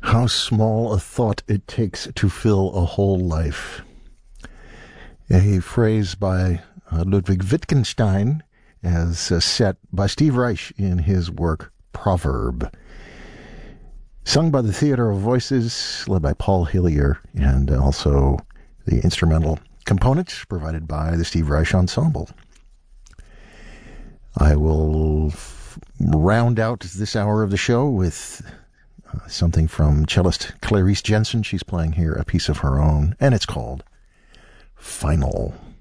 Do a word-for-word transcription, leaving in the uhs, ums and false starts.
How small a thought it takes to fill a whole life. A phrase by uh, Ludwig Wittgenstein as uh, set by Steve Reich in his work Proverb. Sung by the Theater of Voices, led by Paul Hillier, and also the instrumental components provided by the Steve Reich Ensemble. I will f- round out this hour of the show with uh, something from cellist Clarice Jensen. She's playing here a piece of her own, and it's called Final.